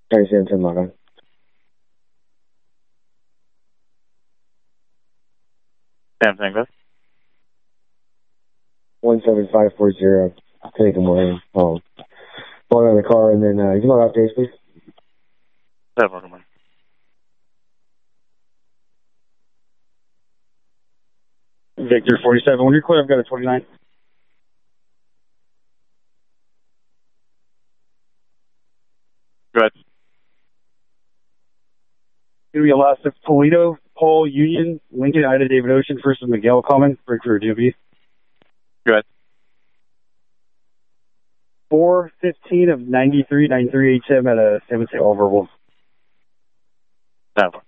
3710 log on. Sam Tango. 17540. Take him away. Log on the car, and then you can log off days, please. Yeah, welcome on. Victor 47. When you're clear, I've got a 29. Go ahead. Going to be a loss of Polito, Paul, Union, Lincoln, Ida, David Ocean, first of Miguel coming. Break for DOB. Go ahead. 415 of 93, 93 HM at a 7 say all verbal. No.